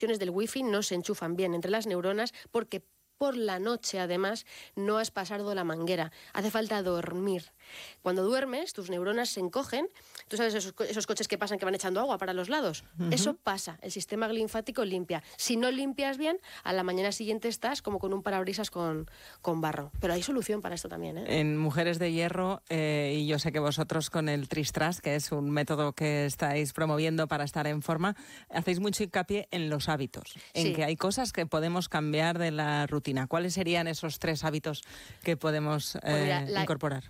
del wifi no se enchufan bien entre las neuronas porque por la noche, además, no has pasado la manguera. Hace falta dormir. Cuando duermes, tus neuronas se encogen. Tú sabes esos coches que pasan que van echando agua para los lados. Eso pasa. El sistema linfático limpia. Si no limpias bien, a la mañana siguiente estás como con un parabrisas con barro. Pero hay solución para esto también, ¿eh? En Mujeres de Hierro, y yo sé que vosotros con el Tristras, que es un método que estáis promoviendo para estar en forma, hacéis mucho hincapié en los hábitos, en que hay cosas que podemos cambiar de la rutina. ¿Cuáles serían esos 3 hábitos que podemos incorporar?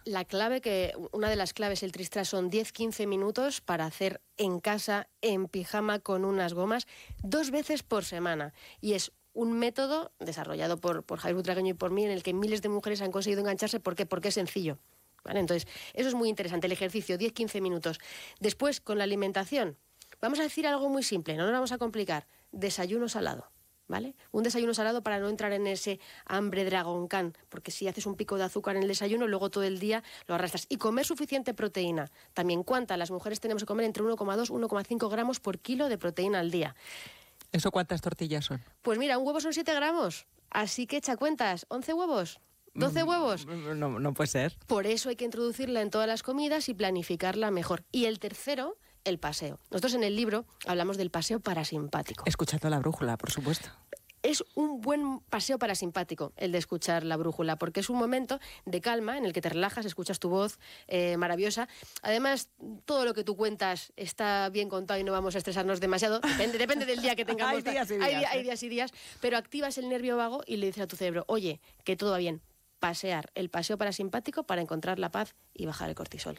Una de las claves del Tristras son 10-15 minutos para hacer en casa, en pijama, con unas gomas, 2 veces por semana. Y es un método desarrollado por Javier Butragueño y por mí, en el que miles de mujeres han conseguido engancharse. ¿Por qué? Porque es sencillo. ¿Vale? Entonces, eso es muy interesante, el ejercicio, 10-15 minutos. Después, con la alimentación, vamos a decir algo muy simple, no nos vamos a complicar. Desayuno salado. ¿Vale? Un desayuno salado para no entrar en ese hambre Dragon Khan, porque si haces un pico de azúcar en el desayuno, luego todo el día lo arrastras. Y comer suficiente proteína. También, ¿cuánta? Las mujeres tenemos que comer entre 1,2 y 1,5 gramos por kilo de proteína al día. ¿Eso cuántas tortillas son? Pues mira, un huevo son 7 gramos, así que echa cuentas, 11 huevos. 12 huevos. No puede ser. Por eso hay que introducirla en todas las comidas y planificarla mejor. Y el tercero, el paseo. Nosotros en el libro hablamos del paseo parasimpático. Escuchando la brújula, por supuesto. Es un buen paseo parasimpático el de escuchar la brújula, porque es un momento de calma en el que te relajas, escuchas tu voz maravillosa. Además, todo lo que tú cuentas está bien contado y no vamos a estresarnos demasiado. Depende del día que tengamos. Hay días y días. Hay días y días, pero activas el nervio vago y le dices a tu cerebro, oye, que todo va bien. Pasear, el paseo parasimpático para encontrar la paz y bajar el cortisol.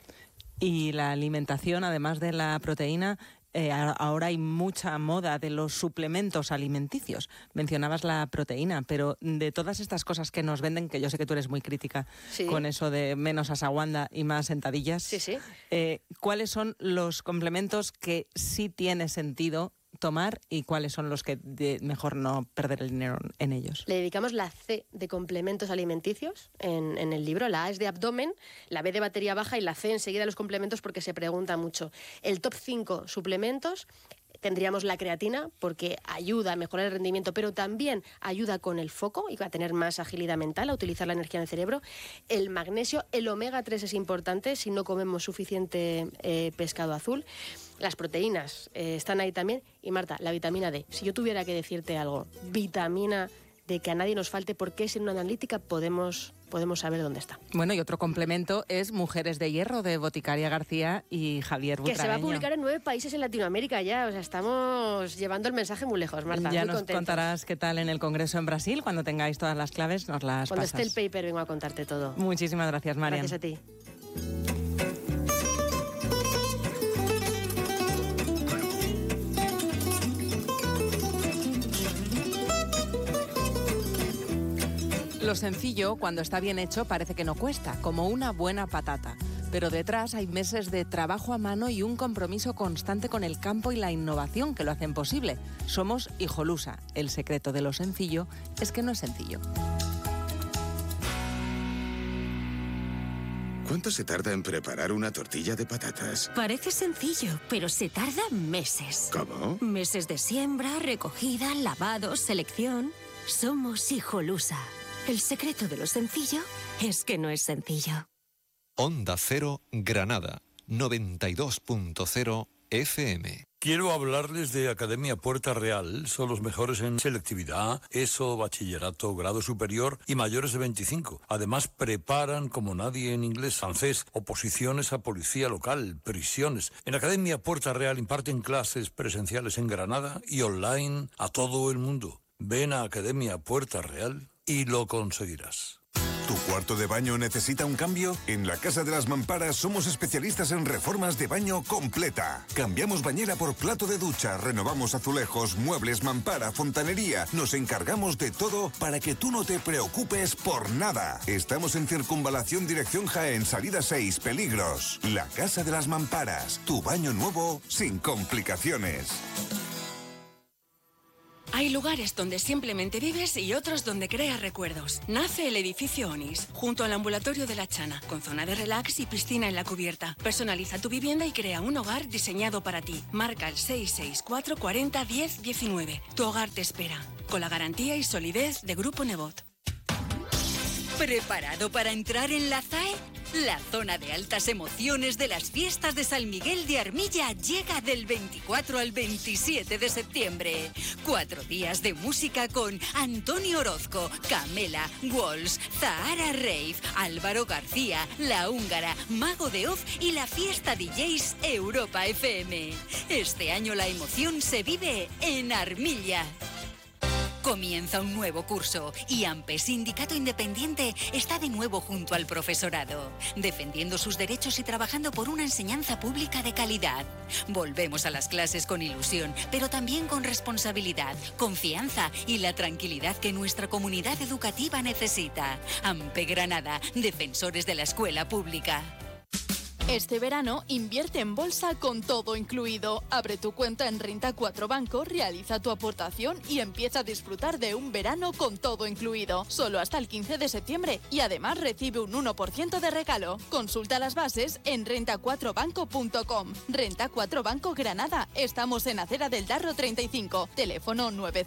Y la alimentación, además de la proteína, ahora hay mucha moda de los suplementos alimenticios. Mencionabas la proteína, pero de todas estas cosas que nos venden, que yo sé que tú eres muy crítica con eso de menos asaguanda y más sentadillas, ¿cuáles son los complementos que sí tiene sentido tomar y cuáles son los que mejor no perder el dinero en ellos? Le dedicamos la C de complementos alimenticios en el libro. La A es de abdomen, la B de batería baja y la C enseguida los complementos, porque se pregunta mucho. El top 5 suplementos, tendríamos la creatina porque ayuda a mejorar el rendimiento, pero también ayuda con el foco y a tener más agilidad mental, a utilizar la energía en el cerebro. El magnesio, el omega 3 es importante si no comemos suficiente pescado azul. Las proteínas están ahí también. Y Marta, la vitamina D. Si yo tuviera que decirte algo, vitamina D, que a nadie nos falte, porque es en una analítica podemos saber dónde está. Bueno, y otro complemento es Mujeres de Hierro, de Boticaria García y Javier Butragueño. Que se va a publicar en 9 países en Latinoamérica ya. O sea, estamos llevando el mensaje muy lejos, Marta. Ya muy nos contentos. Contarás qué tal en el Congreso en Brasil. Cuando tengáis todas las claves, nos las Cuando pasas. esté el paper vengo a contarte todo. Muchísimas gracias, Marian. Gracias a ti. Lo sencillo, cuando está bien hecho, parece que no cuesta, como una buena patata. Pero detrás hay meses de trabajo a mano y un compromiso constante con el campo y la innovación que lo hacen posible. Somos Hijolusa. El secreto de lo sencillo es que no es sencillo. ¿Cuánto se tarda en preparar una tortilla de patatas? Parece sencillo, pero se tarda meses. ¿Cómo? Meses de siembra, recogida, lavado, selección. Somos Hijolusa. El secreto de lo sencillo es que no es sencillo. Onda Cero, Granada, 92.0 FM. Quiero hablarles de Academia Puerta Real. Son los mejores en selectividad, ESO, bachillerato, grado superior y mayores de 25. Además, preparan como nadie en inglés, francés, oposiciones a policía local, prisiones. En Academia Puerta Real imparten clases presenciales en Granada y online a todo el mundo. Ven a Academia Puerta Real y lo conseguirás. ¿Tu cuarto de baño necesita un cambio? En la Casa de las Mamparas somos especialistas en reformas de baño completa. Cambiamos bañera por plato de ducha, renovamos azulejos, muebles, mampara, fontanería. Nos encargamos de todo para que tú no te preocupes por nada. Estamos en Circunvalación Dirección Jaén, salida 6, Peligros. La Casa de las Mamparas, tu baño nuevo sin complicaciones. Hay lugares donde simplemente vives y otros donde creas recuerdos. Nace el edificio Onis, junto al ambulatorio de la Chana, con zona de relax y piscina en la cubierta. Personaliza tu vivienda y crea un hogar diseñado para ti. Marca el 664 40 10 19. Tu hogar te espera, con la garantía y solidez de Grupo Nebot. ¿Preparado para entrar en la ZAE? La zona de altas emociones de las fiestas de San Miguel de Armilla llega del 24 al 27 de septiembre. 4 días de música con Antonio Orozco, Camela, Walls, Zahara Rave, Álvaro García, La Húngara, Mago de Oz y la fiesta DJs Europa FM. Este año la emoción se vive en Armilla. Comienza un nuevo curso y AMPE, Sindicato Independiente, está de nuevo junto al profesorado, defendiendo sus derechos y trabajando por una enseñanza pública de calidad. Volvemos a las clases con ilusión, pero también con responsabilidad, confianza y la tranquilidad que nuestra comunidad educativa necesita. AMPE Granada, defensores de la escuela pública. Este verano invierte en bolsa con todo incluido. Abre tu cuenta en Renta 4 Banco, realiza tu aportación y empieza a disfrutar de un verano con todo incluido. Solo hasta el 15 de septiembre y además recibe un 1% de regalo. Consulta las bases en renta4banco.com. Renta 4 Banco Granada. Estamos en Acera del Darro 35. Teléfono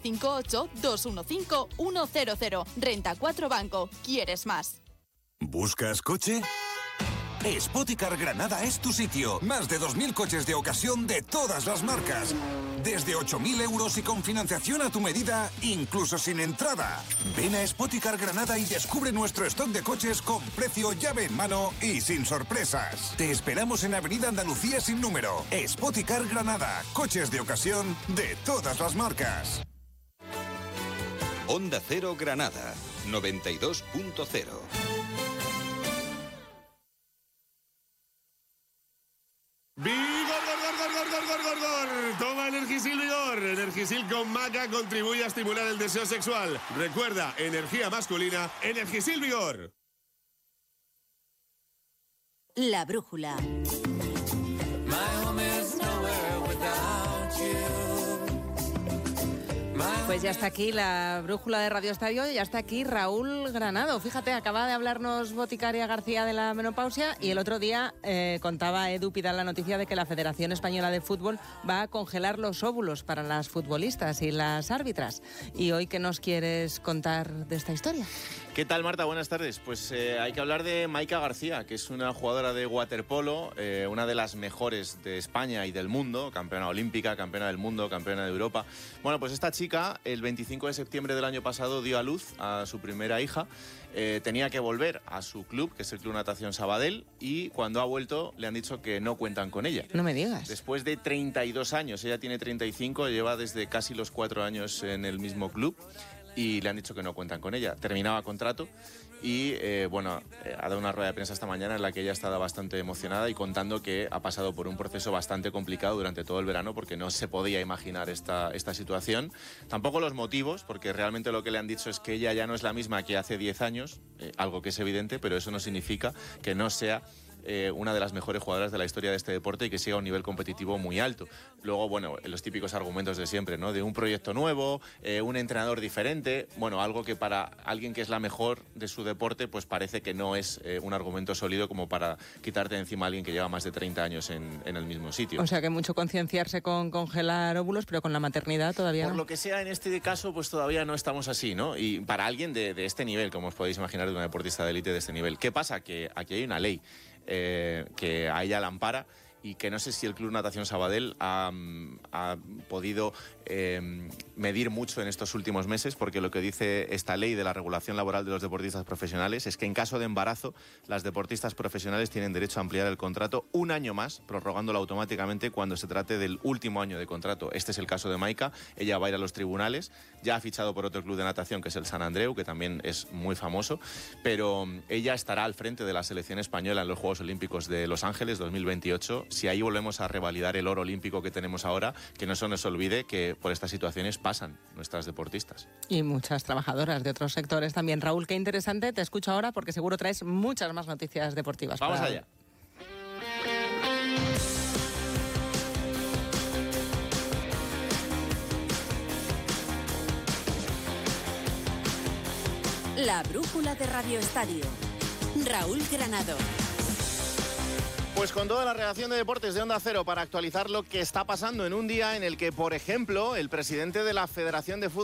958-215-100. Renta 4 Banco. ¿Quieres más? ¿Buscas coche? Spoticar Granada es tu sitio. Más de 2.000 coches de ocasión de todas las marcas. Desde 8.000 euros y con financiación a tu medida, incluso sin entrada. Ven a Spoticar Granada y descubre nuestro stock de coches con precio llave en mano y sin sorpresas. Te esperamos en Avenida Andalucía sin número. Spoticar Granada. Coches de ocasión de todas las marcas. Onda Cero Granada, 92.0. ¡Vigor, gor! Toma Energisil Vigor. Energisil con maca contribuye a estimular el deseo sexual. Recuerda, energía masculina, Energisil Vigor. La brújula. Pues ya está aquí la brújula de Radio Estadio, ya está aquí Raúl Granado. Fíjate, acaba de hablarnos Boticaria García de la menopausia y el otro día contaba Edu Pidal la noticia de que la Federación Española de Fútbol va a congelar los óvulos para las futbolistas y las árbitras. ¿Y hoy qué nos quieres contar de esta historia? ¿Qué tal, Marta? Buenas tardes. Pues hay que hablar de Maika García, que es una jugadora de waterpolo, una de las mejores de España y del mundo, campeona olímpica, campeona del mundo, campeona de Europa. Bueno, pues esta chica, el 25 de septiembre del año pasado, dio a luz a su primera hija. Tenía que volver a su club, que es el Club Natación Sabadell, y cuando ha vuelto le han dicho que no cuentan con ella. No me digas. Después de 32 años, ella tiene 35, lleva desde casi los 4 años en el mismo club, y le han dicho que no cuentan con ella. Terminaba contrato y, ha dado una rueda de prensa esta mañana en la que ella estaba bastante emocionada y contando que ha pasado por un proceso bastante complicado durante todo el verano porque no se podía imaginar esta situación. Tampoco los motivos, porque realmente lo que le han dicho es que ella ya no es la misma que hace 10 años, algo que es evidente, pero eso no significa que no sea una de las mejores jugadoras de la historia de este deporte y que siga a un nivel competitivo muy alto. Luego, los típicos argumentos de siempre, ¿no? De un proyecto nuevo, un entrenador diferente, algo que para alguien que es la mejor de su deporte, pues parece que no es un argumento sólido como para quitarte de encima a alguien que lleva más de 30 años en el mismo sitio. O sea que mucho concienciarse con congelar óvulos, pero con la maternidad todavía no. Por lo que sea, en este caso, pues todavía no estamos así, ¿no? Y para alguien de este nivel, como os podéis imaginar, de una deportista de élite de este nivel. ¿Qué pasa? Que aquí hay una ley que a ella la ampara y que no sé si el Club Natación Sabadell ha podido medir mucho en estos últimos meses, porque lo que dice esta ley de la regulación laboral de los deportistas profesionales es que en caso de embarazo las deportistas profesionales tienen derecho a ampliar el contrato un año más, prorrogándolo automáticamente cuando se trate del último año de contrato. Este es el caso de Maika. Ella va a ir a los tribunales, ya ha fichado por otro club de natación que es el Sant Andreu, que también es muy famoso, pero ella estará al frente de la selección española en los Juegos Olímpicos de Los Ángeles 2028. Si ahí volvemos a revalidar el oro olímpico que tenemos ahora, que no se nos olvide que por estas situaciones pasan nuestras deportistas. Y muchas trabajadoras de otros sectores también. Raúl, qué interesante, te escucho ahora porque seguro traes muchas más noticias deportivas. Vamos allá. La brújula de Radio Estadio. Raúl Granado. Pues con toda la redacción de deportes de Onda Cero para actualizar lo que está pasando en un día en el que, por ejemplo, el presidente de la Federación de Fútbol